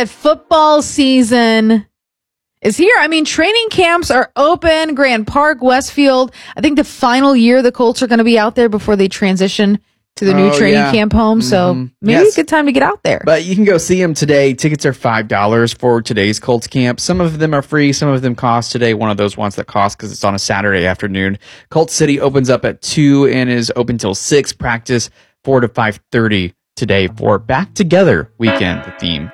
it. Football season is here. I mean, training camps are open. Grand Park, Westfield. I think the final year the Colts are going to be out there before they transition to the new training camp home. So maybe a good time to get out there. But you can go see them today. Tickets are $5 for today's Colts camp. Some of them are free. Some of them cost today. One of those ones that cost because it's on a Saturday afternoon. Colts City opens up at 2 and is open till 6. Practice 4 to 5:30 today for Back Together Weekend, the theme